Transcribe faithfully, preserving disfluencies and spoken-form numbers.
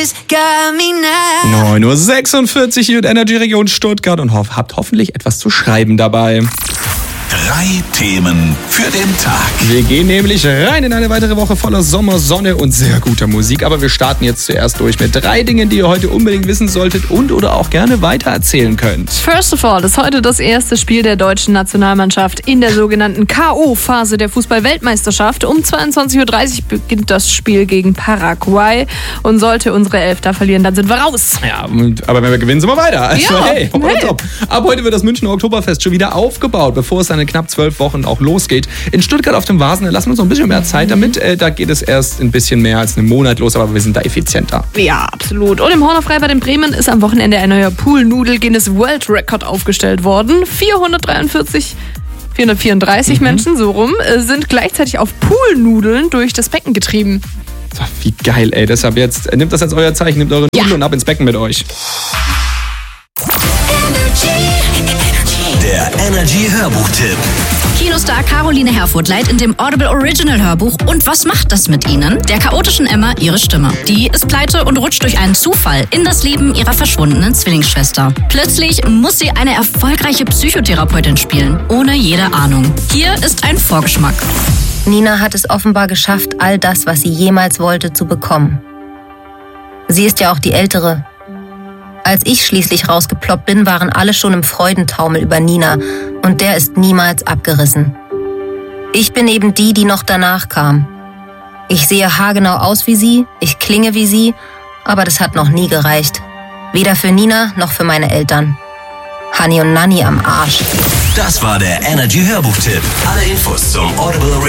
neun Uhr sechsundvierzig hier in Energy Region Stuttgart und ho- habt hoffentlich etwas zu schreiben dabei. Drei Themen für den Tag. Wir gehen nämlich rein in eine weitere Woche voller Sommer, Sonne und sehr guter Musik. Aber wir starten jetzt zuerst durch mit drei Dingen, die ihr heute unbedingt wissen solltet und oder auch gerne weitererzählen könnt. First of all ist heute das erste Spiel der deutschen Nationalmannschaft in der sogenannten K O-Phase der Fußball-Weltmeisterschaft. Um zweiundzwanzig Uhr dreißig beginnt das Spiel gegen Paraguay. Und sollte unsere Elf da verlieren, dann sind wir raus. Ja, aber wenn wir gewinnen, sind wir weiter. Also, Ja, hey, hopp hey. oder top. Ab heute wird das Münchner Oktoberfest schon wieder aufgebaut, bevor es dann in knapp zwölf Wochen auch losgeht. In Stuttgart auf dem Vasen lassen wir uns noch ein bisschen mehr Zeit damit. Äh, da geht es erst ein bisschen mehr als einen Monat los, aber wir sind da effizienter. Ja, absolut. Und im Horner Freibad in Bremen ist am Wochenende ein neuer Pool-Nudel-Guinness World Record aufgestellt worden. vierhundertdreiundvierzig vierhundertvierunddreißig mhm. Menschen, so rum, sind gleichzeitig auf Poolnudeln durch das Becken getrieben. So, wie geil, ey. Deshalb jetzt, äh, nehmt das als euer Zeichen, nehmt eure Ja. Nudeln und ab ins Becken mit euch. Der Energy Hörbuchtipp. Kinostar Caroline Herfurth leiht in dem Audible Original Hörbuch Und was macht das mit Ihnen? Der chaotischen Emma ihre Stimme. Die ist pleite und rutscht durch einen Zufall in das Leben ihrer verschwundenen Zwillingsschwester. Plötzlich muss sie eine erfolgreiche Psychotherapeutin spielen, ohne jede Ahnung. Hier ist ein Vorgeschmack. Nina hat es offenbar geschafft, all das, was sie jemals wollte, zu bekommen. Sie ist ja auch die Ältere. Als ich schließlich rausgeploppt bin, waren alle schon im Freudentaumel über Nina und der ist niemals abgerissen. Ich bin eben die, die noch danach kam. Ich sehe haargenau aus wie sie, ich klinge wie sie, aber das hat noch nie gereicht. Weder für Nina noch für meine Eltern. Hani und Nanni am Arsch. Das war der Energy Hörbuchtipp. Alle Infos zum Audible Original